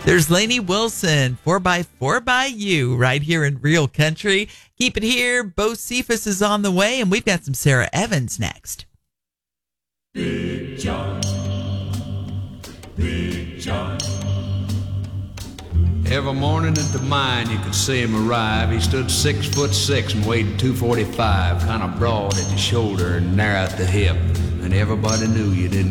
There's Lainey Wilson, 4x4 by You, right here in Real Country. Keep it here. Bo Cephas is on the way, and we've got some Sarah Evans next. Big John, Big John. Every morning at the mine you could see him arrive. He stood 6'6" and weighed 245, kind of broad at the shoulder and narrow at the hip. And everybody knew you didn't